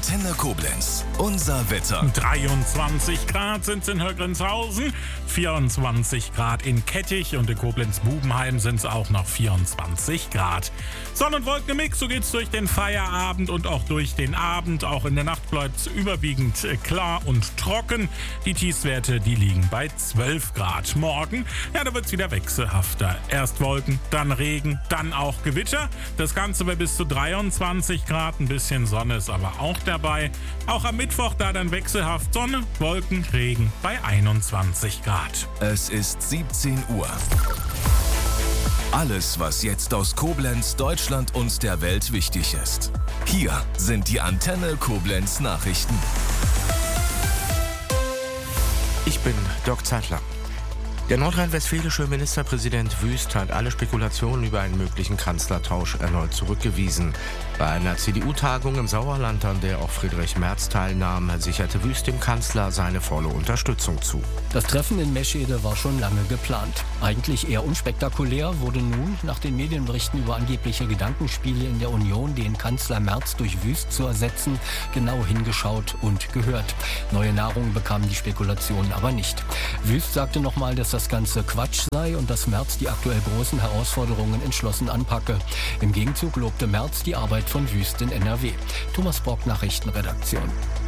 Antenne Koblenz. Unser Wetter. 23 Grad sind es in Högrenzhausen, 24 Grad in Kettich und in Koblenz-Bubenheim sind es auch noch 24 Grad. Sonn- und Wolkenmix, so geht's durch den Feierabend und auch durch den Abend. Auch in der Nacht bleibt es überwiegend klar und trocken. Die Tiefstwerte, die liegen bei 12 Grad. Morgen, ja, da wird's wieder wechselhafter. Erst Wolken, dann Regen, dann auch Gewitter. Das Ganze bei bis zu 23 Grad. Ein bisschen Sonne ist aber auch dabei. Auch am Mittwoch da dann wechselhaft Sonne, Wolken, Regen bei 21 Grad. Es ist 17 Uhr. Alles, was jetzt aus Koblenz, Deutschland und der Welt wichtig ist. Hier sind die Antenne Koblenz Nachrichten. Ich bin Dirk Zeitler. Der nordrhein-westfälische Ministerpräsident Wüst hat alle Spekulationen über einen möglichen Kanzlertausch erneut zurückgewiesen. Bei einer CDU-Tagung im Sauerland, an der auch Friedrich Merz teilnahm, sicherte Wüst dem Kanzler seine volle Unterstützung zu. Das Treffen in Meschede war schon lange geplant. Eigentlich eher unspektakulär wurde nun, nach den Medienberichten über angebliche Gedankenspiele in der Union, den Kanzler Merz durch Wüst zu ersetzen, genau hingeschaut und gehört. Neue Nahrung bekamen die Spekulationen aber nicht. Wüst sagte nochmal, dass das Ganze Quatsch sei und dass Merz die aktuell großen Herausforderungen entschlossen anpacke. Im Gegenzug lobte Merz die Arbeit von Wüst in NRW. Thomas Brock, Nachrichtenredaktion.